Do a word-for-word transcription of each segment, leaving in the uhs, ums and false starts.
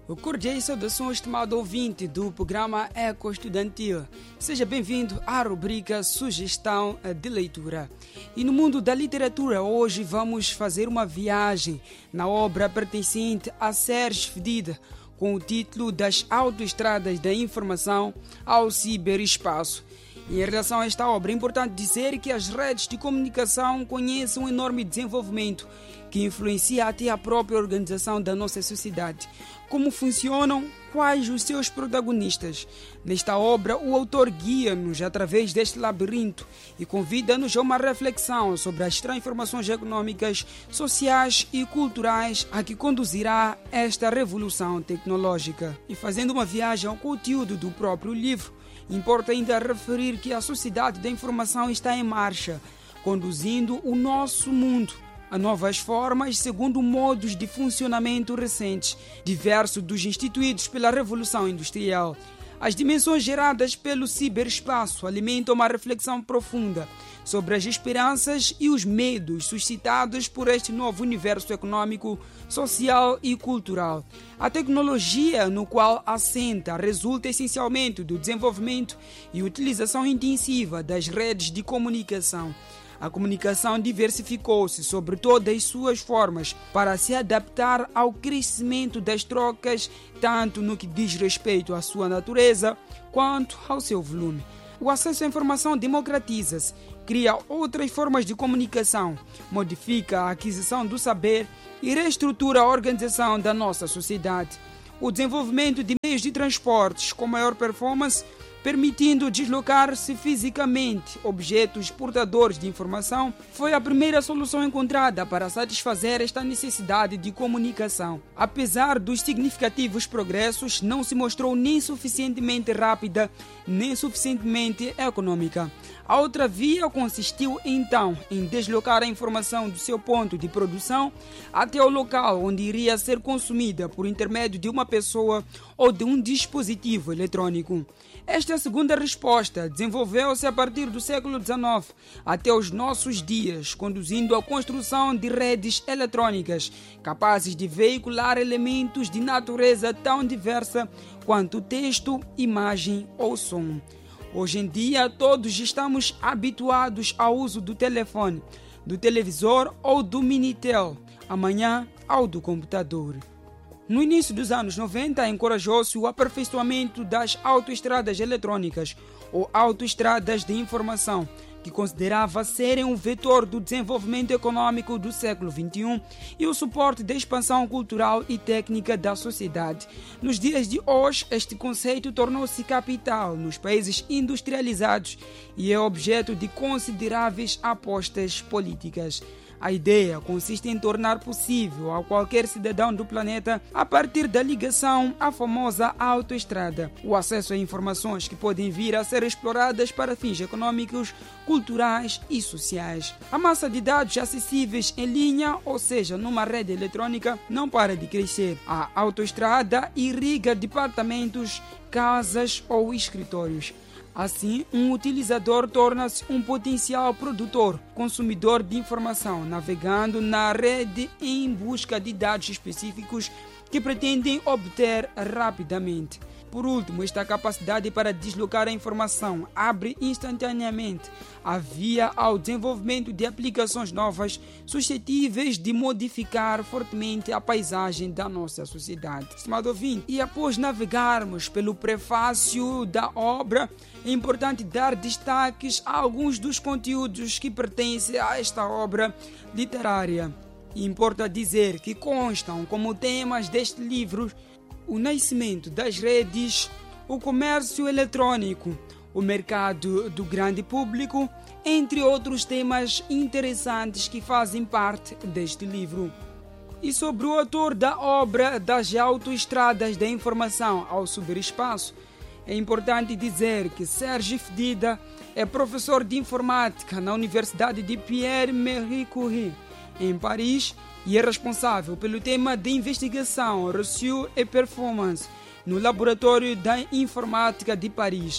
Cordiais saudações, estimado ouvinte do programa Eco Estudantil. Seja bem-vindo à rubrica Sugestão de Leitura. E no mundo da literatura, hoje vamos fazer uma viagem na obra pertencente a Sérgio Fedida, com o título Das Autoestradas da Informação ao Ciberespaço. Em relação a esta obra, é importante dizer que as redes de comunicação conhecem um enorme desenvolvimento que influencia até a própria organização da nossa sociedade. Como funcionam? Quais os seus protagonistas? Nesta obra, o autor guia-nos através deste labirinto e convida-nos a uma reflexão sobre as transformações econômicas, sociais e culturais a que conduzirá esta revolução tecnológica. E fazendo uma viagem ao conteúdo do próprio livro, importa ainda referir que a sociedade da informação está em marcha, conduzindo o nosso mundo a novas formas segundo modos de funcionamento recentes, diversos dos instituídos pela Revolução Industrial. As dimensões geradas pelo ciberespaço alimentam uma reflexão profunda sobre as esperanças e os medos suscitados por este novo universo econômico, social e cultural. A tecnologia no qual assenta resulta essencialmente do desenvolvimento e utilização intensiva das redes de comunicação. A comunicação diversificou-se sobre todas as suas formas para se adaptar ao crescimento das trocas, tanto no que diz respeito à sua natureza quanto ao seu volume. O acesso à informação democratiza-se, cria outras formas de comunicação, modifica a aquisição do saber e reestrutura a organização da nossa sociedade. O desenvolvimento de meios de transportes com maior performance, permitindo deslocar-se fisicamente objetos portadores de informação, foi a primeira solução encontrada para satisfazer esta necessidade de comunicação. Apesar dos significativos progressos, não se mostrou nem suficientemente rápida, nem suficientemente econômica. A outra via consistiu, então, em deslocar a informação do seu ponto de produção até o local onde iria ser consumida por intermédio de uma pessoa ou de um dispositivo eletrônico. Esta segunda resposta desenvolveu-se a partir do século dezenove até os nossos dias, conduzindo à construção de redes eletrônicas capazes de veicular elementos de natureza tão diversa quanto texto, imagem ou som. Hoje em dia, todos estamos habituados ao uso do telefone, do televisor ou do Minitel, amanhã ao do computador. No início dos anos noventa, encorajou-se o aperfeiçoamento das autoestradas eletrônicas ou autoestradas de informação, que considerava serem um vetor do desenvolvimento econômico do século vinte e um e o suporte da expansão cultural e técnica da sociedade. Nos dias de hoje, este conceito tornou-se capital nos países industrializados e é objeto de consideráveis apostas políticas. A ideia consiste em tornar possível a qualquer cidadão do planeta, a partir da ligação à famosa autoestrada, o acesso a informações que podem vir a ser exploradas para fins econômicos, culturais e sociais. A massa de dados acessíveis em linha, ou seja, numa rede eletrônica, não para de crescer. A autoestrada irriga departamentos, casas ou escritórios. Assim, um utilizador torna-se um potencial produtor, consumidor de informação, navegando na rede em busca de dados específicos que pretendem obter rapidamente. Por último, esta capacidade para deslocar a informação abre instantaneamente a via ao desenvolvimento de aplicações novas suscetíveis de modificar fortemente a paisagem da nossa sociedade. Estimado ouvinte, e após navegarmos pelo prefácio da obra, é importante dar destaques a alguns dos conteúdos que pertencem a esta obra literária. E importa dizer que constam como temas deste livro o nascimento das redes, o comércio eletrônico, o mercado do grande público, entre outros temas interessantes que fazem parte deste livro. E sobre o autor da obra Das Autoestradas da Informação ao Ciberespaço, é importante dizer que Sérgio Fedida é professor de informática na Universidade de Pierre-Marie Curie, em Paris, e é responsável pelo tema de investigação Reçu e Performance no Laboratório da Informática de Paris.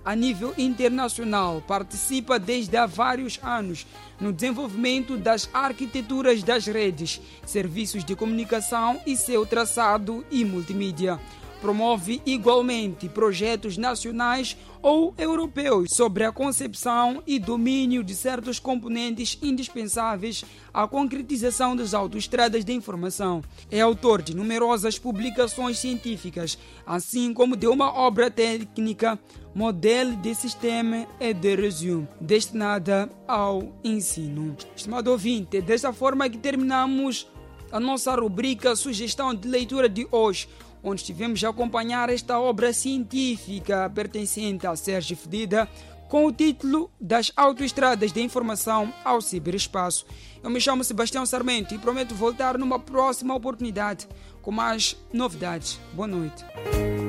a nível internacional. Participa desde há vários anos no desenvolvimento das arquiteturas das redes, serviços de comunicação e seu traçado e multimídia. Promove igualmente projetos nacionais ou europeus sobre a concepção e domínio de certos componentes indispensáveis à concretização das autoestradas de informação. É autor de numerosas publicações científicas, assim como de uma obra técnica, Modelo de Sistema e de Resumo, destinada ao ensino. Estimado ouvinte, desta forma que terminamos a nossa rubrica Sugestão de Leitura de hoje, onde estivemos a acompanhar esta obra científica pertencente a Sérgio Fedida, com o título Das Autoestradas de Informação ao Ciberespaço. Eu me chamo Sebastião Sarmento e prometo voltar numa próxima oportunidade com mais novidades. Boa noite.